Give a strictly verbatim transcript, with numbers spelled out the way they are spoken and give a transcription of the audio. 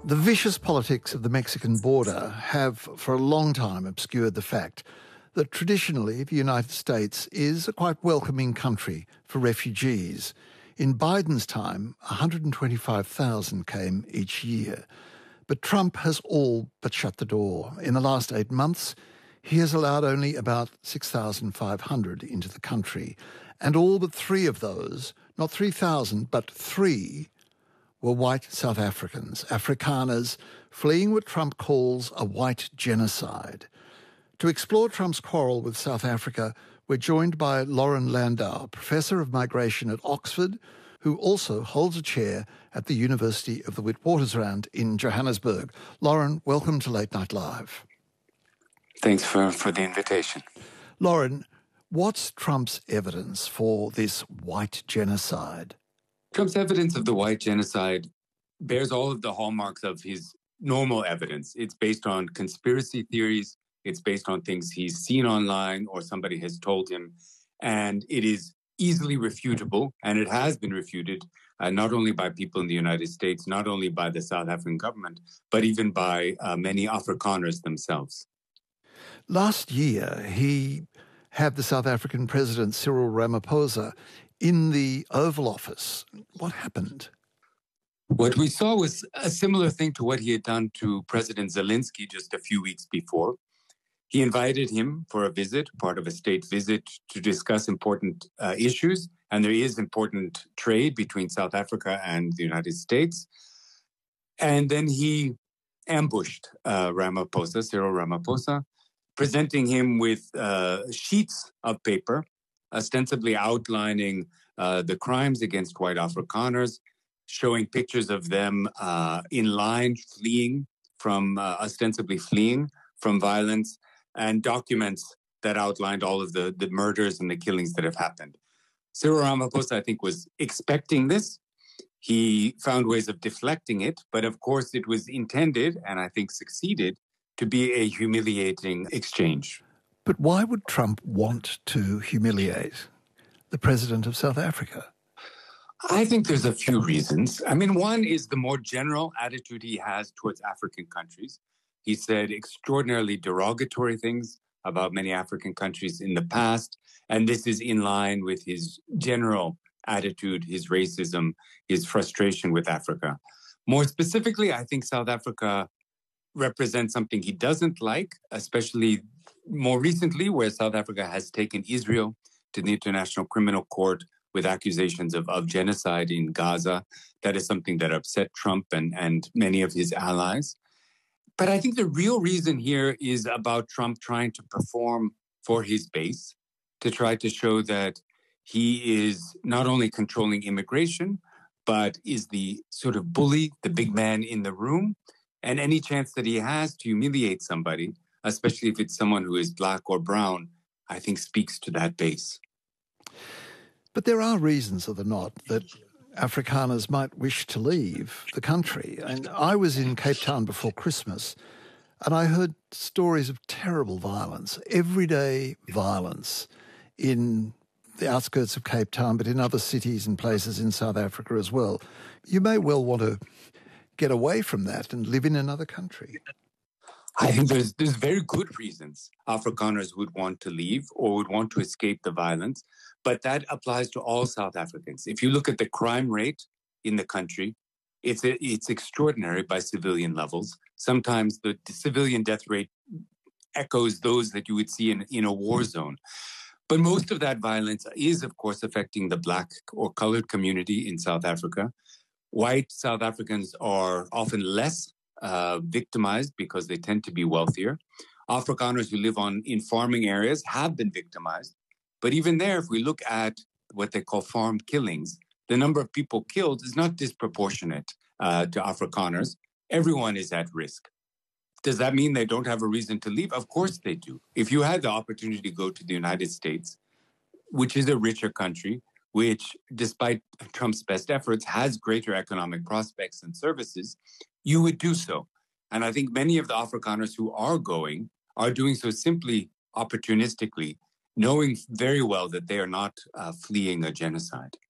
The vicious politics of the Mexican border have for a long time obscured the fact that traditionally the United States is a quite welcoming country for refugees. In Biden's time, one hundred twenty-five thousand came each year. But Trump has all but shut the door. In the last eight months, he has allowed only about six thousand five hundred into the country. And all but three of those, not three thousand, but three, were white South Africans, Afrikaners, fleeing what Trump calls a white genocide. To explore Trump's quarrel with South Africa, we're joined by Lauren Landau, Professor of Migration at Oxford, who also holds a chair at the University of the Witwatersrand in Johannesburg. Lauren, welcome to Late Night Live. Thanks for, for the invitation. Lauren, what's Trump's evidence for this white genocide? Trump's evidence of the white genocide bears all of the hallmarks of his normal evidence. It's based on conspiracy theories. It's based on things he's seen online or somebody has told him. And it is easily refutable, and it has been refuted, uh, not only by people in the United States, not only by the South African government, but even by uh, many Afrikaners themselves. Last year, he had the South African President Cyril Ramaphosa in the Oval Office. What happened? What we saw was a similar thing to what he had done to President Zelensky just a few weeks before. He invited him for a visit, part of a state visit, to discuss important uh, issues. And there is important trade between South Africa and the United States. And then he ambushed uh, Ramaphosa, Cyril Ramaphosa, presenting him with uh, sheets of paper, ostensibly outlining uh, the crimes against white Afrikaners, showing pictures of them uh, in line, fleeing from, uh, ostensibly fleeing from violence, and documents that outlined all of the, the murders and the killings that have happened. Cyril Ramaphosa, I think, was expecting this. He found ways of deflecting it, but of course it was intended, and I think succeeded, to be a humiliating exchange. But why would Trump want to humiliate the president of South Africa? I think there's a few reasons. I mean, one is the more general attitude he has towards African countries. He said extraordinarily derogatory things about many African countries in the past, and this is in line with his general attitude, his racism, his frustration with Africa. More specifically, I think South Africa represents something he doesn't like, especially more recently, where South Africa has taken Israel to the International Criminal Court with accusations of, of genocide in Gaza. That is something that upset Trump and, and many of his allies. But I think the real reason here is about Trump trying to perform for his base, to try to show that he is not only controlling immigration, but is the sort of bully, the big man in the room. And any chance that he has to humiliate somebody, especially if it's someone who is black or brown, I think speaks to that base. But there are reasons, are there not, that Afrikaners might wish to leave the country. And I was in Cape Town before Christmas, and I heard stories of terrible violence, everyday violence in the outskirts of Cape Town, but in other cities and places in South Africa as well. You may well want to get away from that and live in another country. I think there's there's very good reasons Afrikaners would want to leave or would want to escape the violence, but that applies to all South Africans. If you look at the crime rate in the country, it's it's extraordinary by civilian levels. Sometimes the, the civilian death rate echoes those that you would see in, in a war zone. But most of that violence is, of course, affecting the black or colored community in South Africa. White South Africans are often less uh, victimized because they tend to be wealthier. Afrikaners who live on in farming areas have been victimized. But even there, if we look at what they call farm killings, the number of people killed is not disproportionate uh, to Afrikaners. Everyone is at risk. Does that mean they don't have a reason to leave? Of course they do. If you had the opportunity to go to the United States, which is a richer country, which, despite Trump's best efforts, has greater economic prospects and services, you would do so. And I think many of the Afrikaners who are going are doing so simply opportunistically, knowing very well that they are not uh, fleeing a genocide.